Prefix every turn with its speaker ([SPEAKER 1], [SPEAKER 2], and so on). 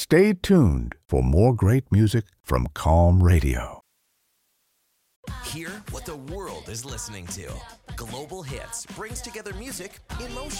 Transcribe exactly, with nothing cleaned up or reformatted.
[SPEAKER 1] Stay tuned for more great music from Calm Radio.
[SPEAKER 2] Hear what the world is listening to. Global Hits brings together music in motion.